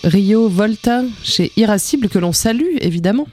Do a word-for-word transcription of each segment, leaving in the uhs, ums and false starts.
Rio Volta chez Irascible, que l'on salue évidemment.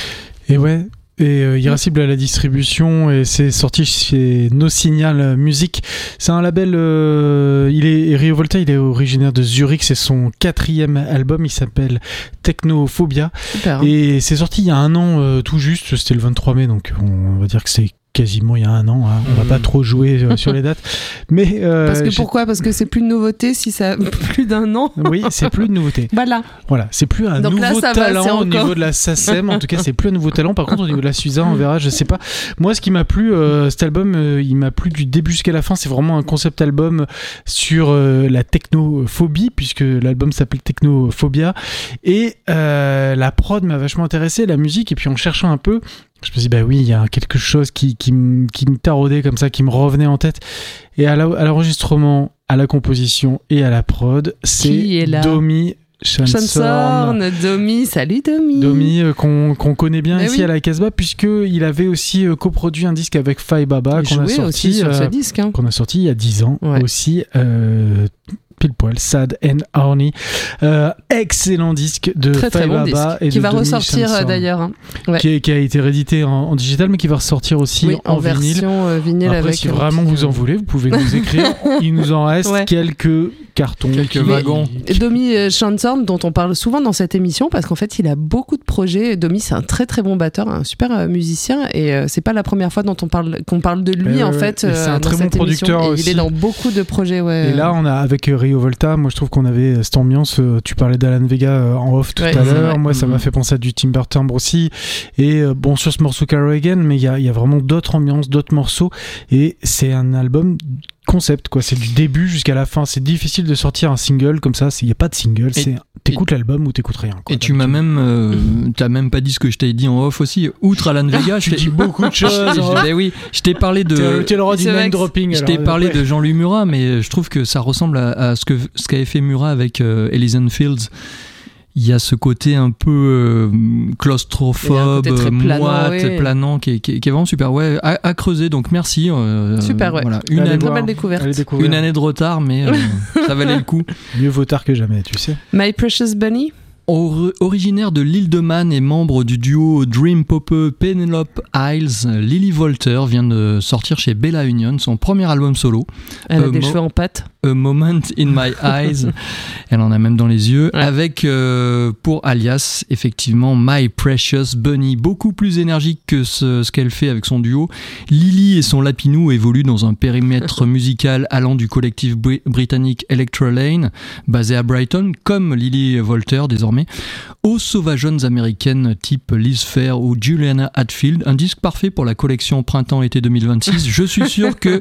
Et ouais, et euh, Irascible à la distribution, et c'est sorti chez No Signal Music. C'est un label, euh, il est, Rio Volta, il est originaire de Zurich, c'est son quatrième album, il s'appelle Technophobia. Super. Et c'est sorti il y a un an euh, tout juste, c'était le vingt-trois mai, donc on va dire que c'est quasiment il y a un an, hein. On va pas trop jouer euh, sur les dates, mais euh, parce que j'ai... pourquoi parce que c'est plus de nouveauté si ça a plus d'un an. Oui, c'est plus de nouveauté. Voilà. Voilà, c'est plus un Donc nouveau là, talent va, au encore... niveau de la S A C E M. En tout cas, c'est plus un nouveau talent. Par contre, au niveau de la Suza, on verra, je sais pas. Moi, ce qui m'a plu, euh, cet album, euh, il m'a plu du début jusqu'à la fin. C'est vraiment un concept album sur euh, la technophobie, puisque l'album s'appelle Technophobia. Et euh, la prod m'a vachement intéressé, la musique. Et puis en cherchant un peu, je me suis dit, bah oui, il y a quelque chose qui, qui, m- qui me taraudait comme ça, qui me revenait en tête. Et à, la, à l'enregistrement, à la composition et à la prod, c'est Qui est là Domi Chansorn. Chansorn, Domi, salut Domi. Domi, euh, qu'on, qu'on connaît bien Mais ici oui. à la Casbah, puisqu'il avait aussi euh, coproduit un disque avec Fai Baba, Il qu'on a, jouait sorti, aussi sur ce euh, disque. Hein. qu'on a sorti il y a dix ans Ouais. aussi. Euh, pile poil, Sad and Horny. Euh, excellent disque de Très très Fai bon Baba disque. et Qui de va Domi ressortir Chansorn, euh, d'ailleurs. Hein. Ouais. Qui, est- qui a été réédité en, en digital, mais qui va ressortir aussi Oui, en, en, vinyle. version euh, vinyle Après, avec. si un vraiment petit, vous en voulez, vous pouvez nous écrire. Il nous en reste Ouais. quelques cartons. Quelques qui- wagons. Et Domi euh, Chansorn, dont on parle souvent dans cette émission, parce qu'en fait, il a beaucoup de projets. Domi, c'est un très très bon batteur, un super euh, musicien, et euh, c'est pas la première fois dont on parle, qu'on parle de lui Ouais, en ouais, fait. ouais. Et c'est un dans très bon cette émission. producteur Et aussi. Il est dans beaucoup de projets, ouais. Et là, on a avec euh, Rio Volta, moi je trouve qu'on avait cette ambiance. euh, Tu parlais d'Alan Vega euh, en off tout Ouais, à c'est l'heure. vrai. Moi, ça Mhm. m'a fait penser à du Timber Timbre aussi. Et euh, bon, sur ce morceau Carrigan, mais il y a, il y a vraiment d'autres ambiances, d'autres morceaux. Et c'est un album concept, quoi. C'est du début jusqu'à la fin. C'est difficile de sortir un single comme ça. Il n'y a pas de single. Et- C'est t'écoutes l'album ou t'écoutes rien, quoi. Et tu m'as même, euh, t'as même pas dit ce que je t'ai dit en off aussi. Outre Alan Vega, je Tu t'ai dis beaucoup de choses. Je- hein. ben oui, je t'ai parlé T'es de. t'es le roi du c'est vrai name que dropping. Je alors, t'ai parlé ouais. de Jean-Louis Murat, mais je trouve que ça ressemble à, à ce que ce qu'avait fait Murat avec euh, Elysian Fields. Il y a ce côté un peu euh, Il y a claustrophobe, un côté très planant, moite, ouais. planant, qui est, qui est- qui est vraiment super. Ouais, à, à creuser. Donc merci. euh, Super, ouais. Voilà, une, Allez année, Très voir. belle découverte. Allez découvrir. une année de retard, mais euh, ça valait le coup. Mieux vaut tard que jamais, tu sais. My Precious Bunny. Or- originaire de l'île de Man et membre du duo Dream Popper Penelope Isles, Lily Volter vient de sortir chez Bella Union son premier album solo, Elle a Euh, des mo- cheveux en pâte. A Moment in My Eyes. Elle en a même dans les yeux. Ouais. Avec euh, pour alias, effectivement, My Precious Bunny. Beaucoup plus énergique que ce, ce qu'elle fait avec son duo. Lily et son lapinou évoluent dans un périmètre musical allant du collectif bri- britannique Electra Lane, basé à Brighton, comme Lily Volter désormais, aux sauvageonnes américaines type Liz Phair ou Juliana Hatfield. Un disque parfait pour la collection printemps-été deux mille vingt-six. Je suis sûr que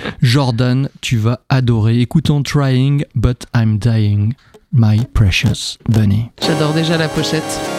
Jordan, tu vas adorer. Écoutons Trying But I'm Dying, My Precious Bunny. J'adore déjà la pochette.